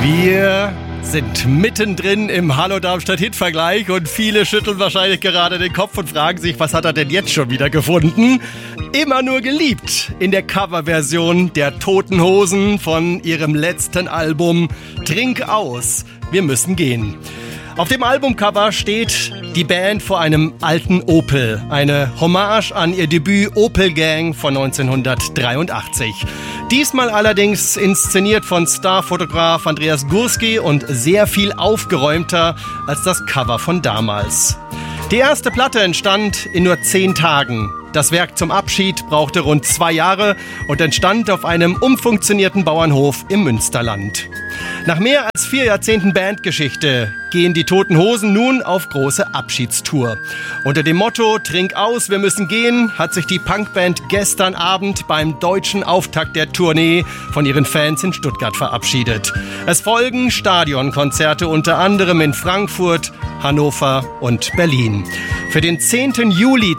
Wir sind mittendrin im Hallo Darmstadt Hitvergleich und viele schütteln wahrscheinlich gerade den Kopf und fragen sich, was hat er denn jetzt schon wieder gefunden? Immer nur geliebt in der Coverversion der Toten Hosen von ihrem letzten Album Trink aus, wir müssen gehen. Auf dem Albumcover steht die Band vor einem alten Opel, eine Hommage an ihr Debüt Opel Gang von 1983. Diesmal allerdings inszeniert von Starfotograf Andreas Gursky und sehr viel aufgeräumter als das Cover von damals. Die erste Platte entstand in nur 10 Tagen. Das Werk zum Abschied brauchte rund 2 Jahre und entstand auf einem umfunktionierten Bauernhof im Münsterland. Nach mehr als 4 Jahrzehnten Bandgeschichte gehen die Toten Hosen nun auf große Abschiedstour. Unter dem Motto Trink aus, wir müssen gehen, hat sich die Punkband gestern Abend beim deutschen Auftakt der Tournee von ihren Fans in Stuttgart verabschiedet. Es folgen Stadionkonzerte unter anderem in Frankfurt, Hannover und Berlin. Für den 10. Juli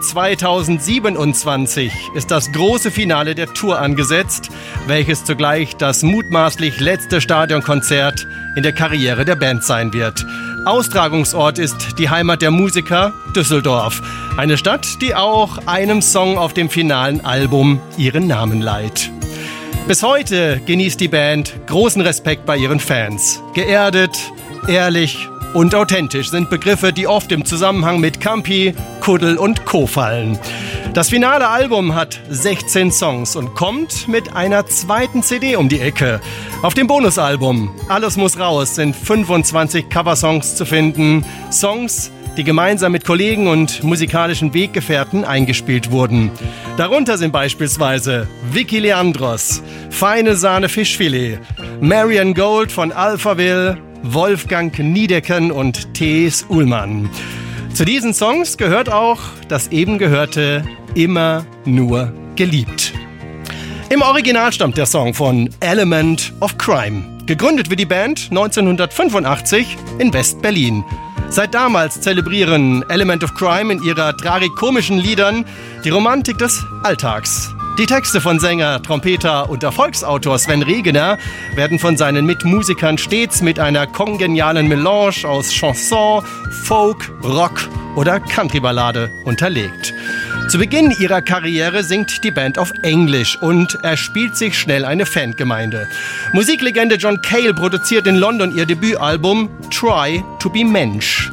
2027 ist das große Finale der Tour angesetzt, welches zugleich das mutmaßlich letzte Stadionkonzert in der Karriere der Band sein wird. Austragungsort ist die Heimat der Musiker, Düsseldorf. Eine Stadt, die auch einem Song auf dem finalen Album ihren Namen leiht. Bis heute genießt die Band großen Respekt bei ihren Fans. Geerdet, ehrlich und authentisch sind Begriffe, die oft im Zusammenhang mit Campi, Kuddel und Co. fallen. Das finale Album hat 16 Songs und kommt mit einer zweiten CD um die Ecke. Auf dem Bonusalbum Alles muss raus sind 25 Coversongs zu finden. Songs, die gemeinsam mit Kollegen und musikalischen Weggefährten eingespielt wurden. Darunter sind beispielsweise Vicky Leandros, Feine Sahne Fischfilet, Marian Gold von Alphaville, Wolfgang Niedecken und T.S. Ullmann. Zu diesen Songs gehört auch das eben gehörte Immer nur geliebt. Im Original stammt der Song von Element of Crime. Gegründet wird die Band 1985 in West-Berlin. Seit damals zelebrieren Element of Crime in ihrer tragikomischen Liedern die Romantik des Alltags. Die Texte von Sänger, Trompeter und Erfolgsautor Sven Regener werden von seinen Mitmusikern stets mit einer kongenialen Melange aus Chanson, Folk, Rock oder Countryballade unterlegt. Zu Beginn ihrer Karriere singt die Band auf Englisch und erspielt sich schnell eine Fangemeinde. Musiklegende John Cale produziert in London ihr Debütalbum Try to be Mensch.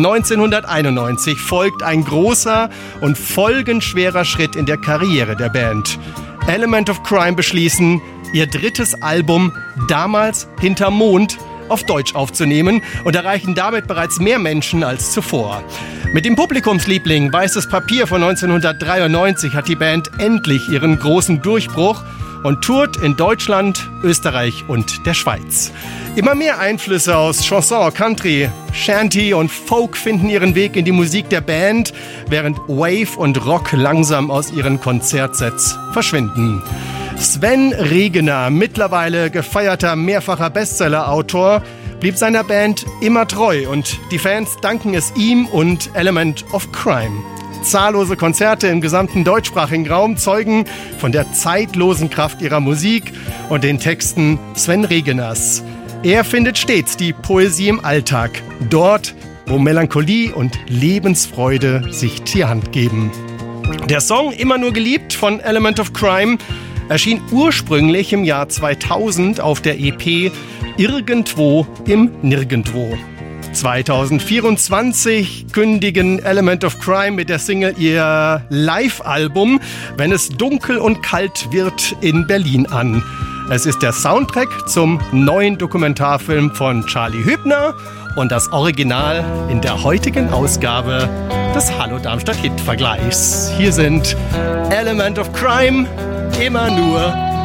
1991 folgt ein großer und folgenschwerer Schritt in der Karriere der Band. Element of Crime beschließen, ihr drittes Album Damals hinterm Mond auf Deutsch aufzunehmen und erreichen damit bereits mehr Menschen als zuvor. Mit dem Publikumsliebling Weißes Papier von 1993 hat die Band endlich ihren großen Durchbruch und tourt in Deutschland, Österreich und der Schweiz. Immer mehr Einflüsse aus Chanson, Country, Shanty und Folk finden ihren Weg in die Musik der Band, während Wave und Rock langsam aus ihren Konzertsets verschwinden. Sven Regener, mittlerweile gefeierter mehrfacher Bestseller-Autor, blieb seiner Band immer treu und die Fans danken es ihm und Element of Crime. Zahllose Konzerte im gesamten deutschsprachigen Raum zeugen von der zeitlosen Kraft ihrer Musik und den Texten Sven Regeners. Er findet stets die Poesie im Alltag, dort, wo Melancholie und Lebensfreude sich die Hand geben. Der Song Immer nur geliebt von Element of Crime erschien ursprünglich im Jahr 2000 auf der EP Irgendwo im Nirgendwo. 2024 kündigen Element of Crime mit der Single ihr Live-Album Wenn es dunkel und kalt wird in Berlin an. Es ist der Soundtrack zum neuen Dokumentarfilm von Charlie Hübner und das Original in der heutigen Ausgabe des Hallo Darmstadt Hit-Vergleichs. Hier sind Element of Crime, Immer nur